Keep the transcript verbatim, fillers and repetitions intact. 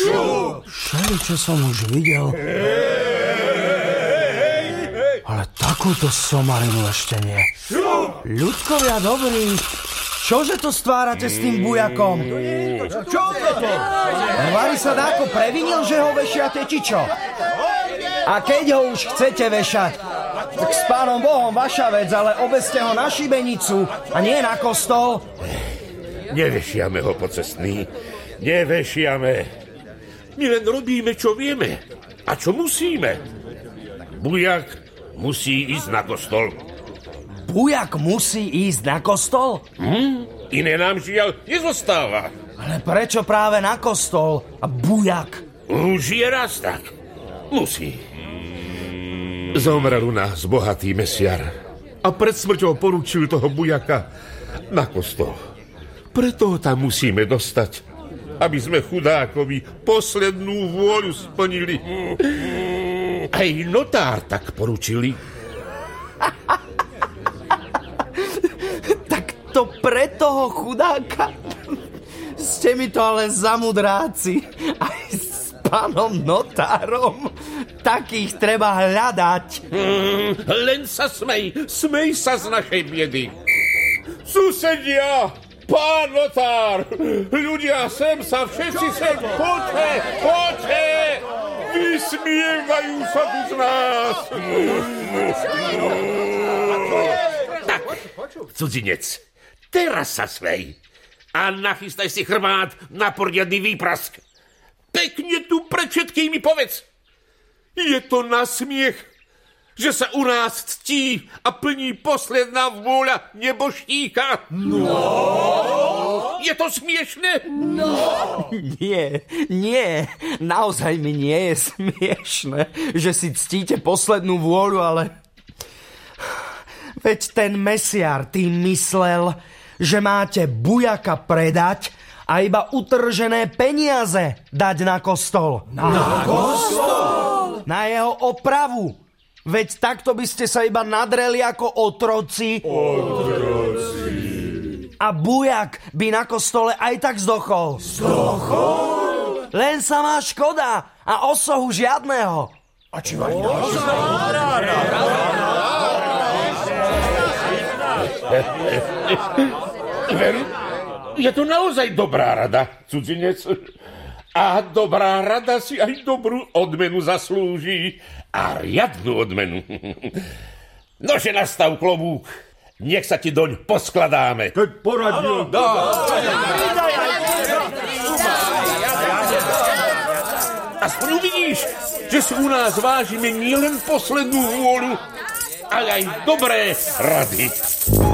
Všeli, čo som už videl. Ale takúto somarinu ešte nie. Ľudkovia dobrí, čože to stvárate s tým bujakom? Čo to? Vari sa dáko previnil, že ho vešiate, či čo? A keď ho už chcete vešať, tak s pánom Bohom vaša vec, ale obeste ho na šibenicu a nie na kostol. Nevešiame ho, pocestný. Nevešiame. My len robíme, čo vieme a čo musíme. Bujak musí ísť na kostol. Bujak musí ísť na kostol? Hm? Iné nám žiaľ nezostáva. Ale prečo práve na kostol a bujak? Už je raz tak. Musí. Zomrel u nás bohatý mesiar a pred smrťou poručil toho bujaka na kostol. Preto ho tam musíme dostať, aby sme chudákovi poslednú vôľu splnili. Aj notár tak poručili. Tak to pre toho chudáka? Ste mi to ale zamudráci. Aj s pánom notárom. Takých treba hľadať. Hmm, len sa smej, smej sa z našej biedy. Susedia, pán notár, ľudia, sem sa, všetci sem, poďte, poďte, vysmievajú sa tu z nás. Tak, cudzinec, teraz sa smej a nachystaj si chrbát na poriadny výprask. Pekne tu pred všetkými povedz. Je to na smiech, že sa u nás ctí a plní posledná vôľa neboštíka? No! Je to smiešne? No! Nie, nie, naozaj mi nie je smiešne, že si ctíte poslednú vôľu, ale... Veď ten mesiar tým myslel, že máte bujaka predať a iba utržené peniaze dať na kostol. Na, na kostol? Na jeho opravu. Veď takto by ste sa iba nadreli ako otroci. Otroci. A bujak by na kostole aj tak zdochol. Zdochol? Len sa má škoda a osohu žiadného. A či mať Veru, je to naozaj dobrá rada, cudzinec. A dobrá rada si aj dobrú odmenu zaslúži. A riadnu odmenu. Nože nastav klobúk. Nech sa ti doň poskladáme. Keď poradil. Aspoň uvidíš, že si u nás vážime nielen poslednú vôľu, ale aj dobré rady.